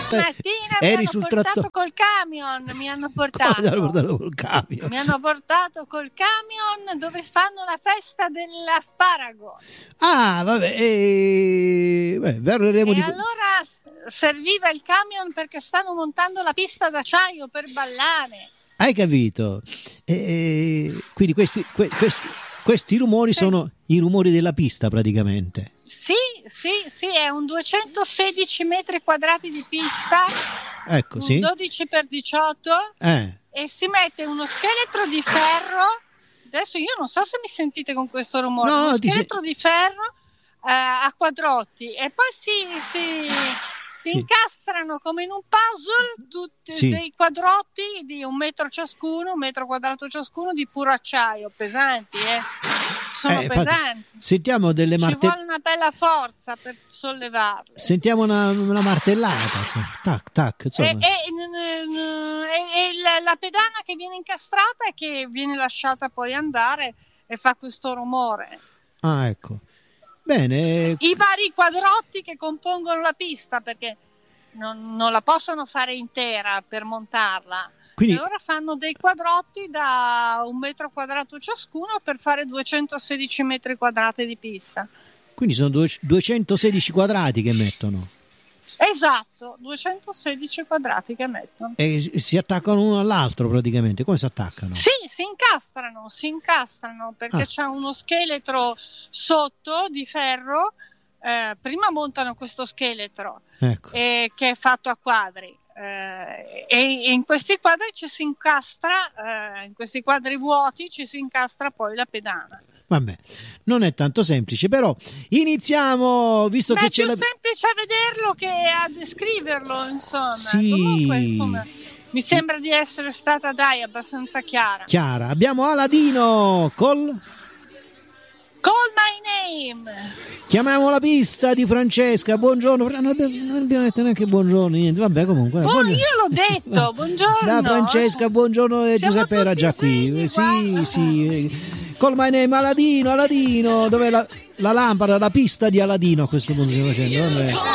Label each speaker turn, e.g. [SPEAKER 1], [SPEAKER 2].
[SPEAKER 1] Stamattina
[SPEAKER 2] eri
[SPEAKER 1] mi
[SPEAKER 2] sul
[SPEAKER 1] hanno portato
[SPEAKER 2] trattore.
[SPEAKER 1] col camion, mi hanno
[SPEAKER 2] Come ti hanno
[SPEAKER 1] portato.
[SPEAKER 2] portato col camion?
[SPEAKER 1] Mi hanno portato col camion dove fanno la festa dell'asparago.
[SPEAKER 2] Ah, vabbè, parleremo
[SPEAKER 1] E
[SPEAKER 2] di...
[SPEAKER 1] allora serviva il camion perché stanno montando la pista d'acciaio per ballare.
[SPEAKER 2] Hai capito? Quindi questi rumori
[SPEAKER 1] Sì.
[SPEAKER 2] sono i rumori della pista praticamente.
[SPEAKER 1] Sì, è un 216 metri quadrati di pista,
[SPEAKER 2] Ecco,
[SPEAKER 1] un
[SPEAKER 2] sì.
[SPEAKER 1] 12x18,
[SPEAKER 2] Eh,
[SPEAKER 1] e si mette uno scheletro di ferro. Adesso io non so se mi sentite con questo rumore.
[SPEAKER 2] No,
[SPEAKER 1] Uno
[SPEAKER 2] no,
[SPEAKER 1] scheletro di ferro a quadrotti, e poi si
[SPEAKER 2] Sì.
[SPEAKER 1] incastrano come in un puzzle tutti
[SPEAKER 2] Sì.
[SPEAKER 1] dei quadrotti di 1 metro ciascuno, 1 metro quadrato ciascuno, di puro acciaio, pesanti, sono
[SPEAKER 2] infatti,
[SPEAKER 1] pesanti.
[SPEAKER 2] sentiamo delle
[SPEAKER 1] Ci
[SPEAKER 2] martellate.
[SPEAKER 1] vuole una bella forza per sollevarle.
[SPEAKER 2] Sentiamo una martellata, insomma. Tac, tac, insomma.
[SPEAKER 1] La pedana che viene incastrata e che viene lasciata poi andare e fa questo rumore.
[SPEAKER 2] Ah, ecco. Bene.
[SPEAKER 1] I vari quadrotti che compongono la pista, perché non la possono fare intera per montarla.
[SPEAKER 2] Quindi,
[SPEAKER 1] E ora fanno dei quadrotti da 1 metro quadrato ciascuno per fare 216 metri quadrati di pista.
[SPEAKER 2] quindi sono 216 quadrati che mettono.
[SPEAKER 1] Esatto, 216 quadrati che mettono.
[SPEAKER 2] E si attaccano uno all'altro praticamente. Come si attaccano?
[SPEAKER 1] Sì, si incastrano perché c'è uno scheletro sotto di ferro. Prima montano questo scheletro,
[SPEAKER 2] Ecco.
[SPEAKER 1] che è fatto a quadri, e in questi quadri ci si incastra, in questi quadri vuoti ci si incastra poi la pedana.
[SPEAKER 2] Vabbè, non è tanto semplice, però iniziamo, visto
[SPEAKER 1] Ma
[SPEAKER 2] che
[SPEAKER 1] è
[SPEAKER 2] c'è
[SPEAKER 1] più
[SPEAKER 2] la...
[SPEAKER 1] semplice a vederlo che a descriverlo, insomma.
[SPEAKER 2] Sì.
[SPEAKER 1] Comunque, insomma, mi sembra di essere stata, abbastanza chiara.
[SPEAKER 2] Chiara. Abbiamo Aladino
[SPEAKER 1] Call my name.
[SPEAKER 2] Chiamiamo la pista di Francesca. Buongiorno. Non abbiamo detto neanche buongiorno, niente. Vabbè, comunque.
[SPEAKER 1] Io l'ho detto, buongiorno.
[SPEAKER 2] Da Francesca, buongiorno. E Giuseppe era già qui. Sì. Call my name, Aladino. Dov'è la lampada, la pista di Aladino a questo punto stiamo facendo? Vabbè.